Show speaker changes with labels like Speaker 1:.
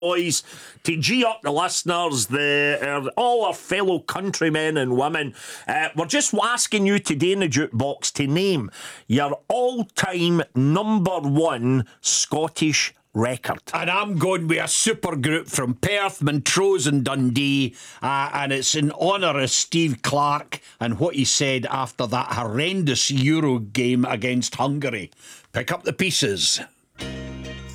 Speaker 1: boys, to G up the listeners, all our fellow countrymen and women. We're just asking you today in the jukebox to name your all-time number one Scottish record.
Speaker 2: And I'm going with a super group from Perth, Montrose and Dundee, and it's in honour of Steve Clarke and what he said after that horrendous Euro game against Hungary. Pick up the pieces.